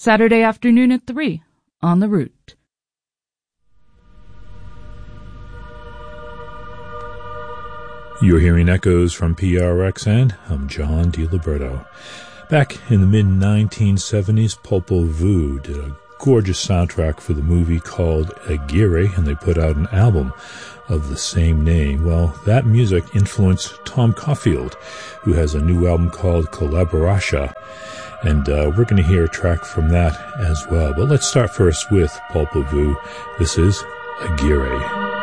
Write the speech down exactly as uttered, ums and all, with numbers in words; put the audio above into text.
Saturday afternoon at three on The Root. You're hearing echoes from P R X, and I'm John DiLiberto. Back in the mid nineteen seventies, Popol Vuh did a gorgeous soundtrack for the movie called Aguirre, and they put out an album of the same name. Well, that music influenced Tom Caulfield, who has a new album called Collaborasha, and uh, we're going to hear a track from that as well. But let's start first with Popol Vuh. This is Aguirre.